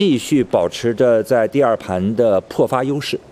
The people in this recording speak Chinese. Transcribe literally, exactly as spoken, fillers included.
继续保持着在第二盘的破发优势。